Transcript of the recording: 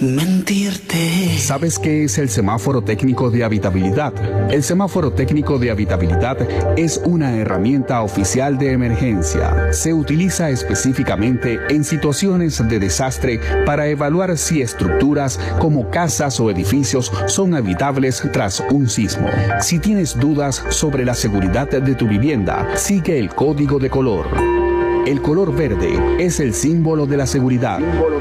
mentirte. ¿Sabes qué es el semáforo técnico de habitabilidad? El semáforo técnico de habitabilidad es una herramienta oficial de emergencia. Se utiliza específicamente en situaciones de desastre para evaluar si estructuras como casas o edificios son habitables tras un sismo. Si tienes dudas sobre la seguridad de tu vivienda, sigue el código de color. El color verde es el símbolo de la seguridad.